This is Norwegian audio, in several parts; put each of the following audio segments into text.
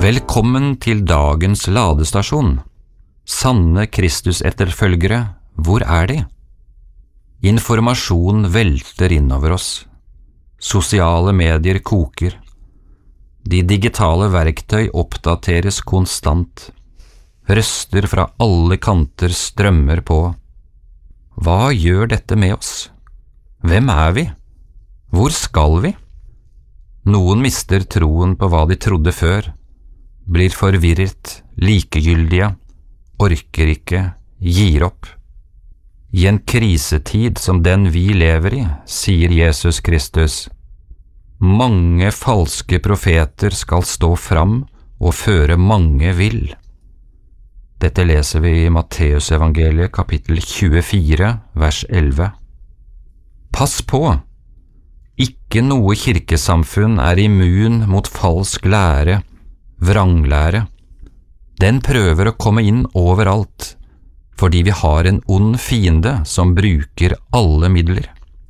Velkommen til dagens ladestasjon. Sanne Kristus-etterfølgere, hvor er de? Informasjon velter innover oss. Sosiale medier koker. De digitale verktøy oppdateres konstant. Røster fra alle kanter strømmer på. Hva gjør dette med oss? Hvem er vi? Hvor skal vi? Noen mister troen på hva de trodde før, blir forvirret, likegyldige, orker ikke, gir opp. I en krisetid som den vi lever i, sier Jesus Kristus, mange falske profeter skal stå fram og føre mange vill. Dette leser vi i Matteusevangeliet kapittel 24, vers 11. Pass på! Ikke noe kirkesamfunn er immun mot falsk lære, vranglære. Den prøver å komme inn overalt, fordi vi har en ond fiende som bruker alle midler.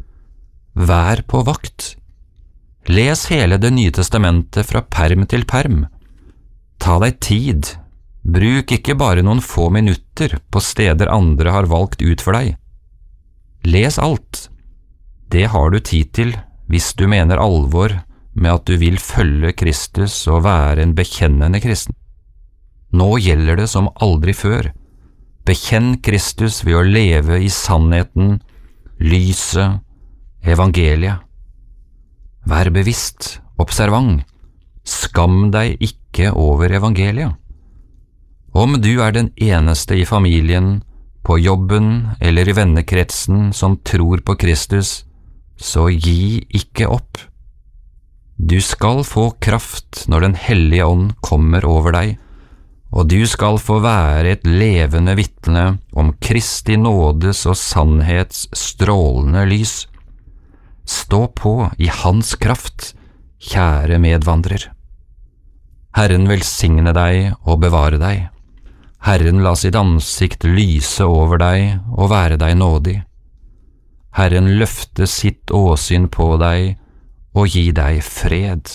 Vær på vakt. Les hele Det nye testamentet fra perm til perm. Ta deg tid. Bruk ikke bare noen få minutter på steder andre har valgt ut for deg. Les alt. Det har du tid til hvis du mener alvor med at du vil følge Kristus og være en bekjennende kristen. Nå gjelder det som aldri før. Bekjenn Kristus ved å leve i sannheten, lyset, evangeliet. Vær bevisst, observant. Skam deg ikke over evangeliet. Om du er den eneste i familien, på jobben eller i vennekretsen som tror på Kristus, så gi ikke opp. Du skal få kraft når Den hellige ånd kommer over deg, og du skal få være et levende vitne om Kristi nådes og sannhets strålende lys. Stå på i Hans kraft, kjære medvandrer. Herren velsigne deg og bevare deg. Herren la sitt ansikt lyse over deg og være deg nådig. Herren løfte sitt åsyn på deg og gi deg fred.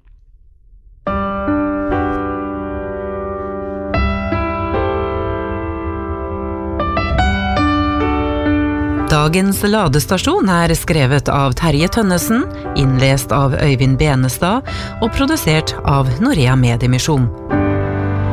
Dagens ladestasjon er skrevet av Terje Tønnesen, innlest av Øyvind Benestad og produsert av Norea Mediemisjon.